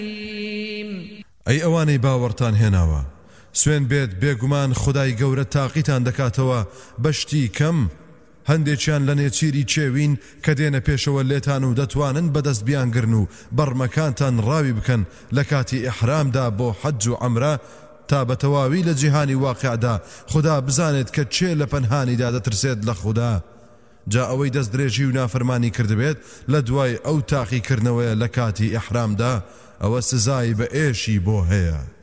ئەی ئەوانەی باوەڕتان هێناوە سوێن بێت بێگومان خودای گەورە تاقیتان دەکاتەوە بەشتی کەم هەندێکیان لە نێچیری چێوین کە دێنە پێشەوە لێتان و دەتوانن بەدەست بیانگرن و بەڕمەکانتان ڕاوی بکەن لە کاتی ئیحرامدا بۆ حەج و عەمرە تا بە تەواوی لە جیهانی واقعدا خدا بزانێت کە چێ لە پەنهانیدا دەترسێت لە خوددا جا ئەوەی دەست درێژی و نافەرمانی کردبێت لە دوای ئەو تاقیکردنەوەیە لە کاتی ئیحرامدا ئەوە سزای بە ئێشی بۆ هەیە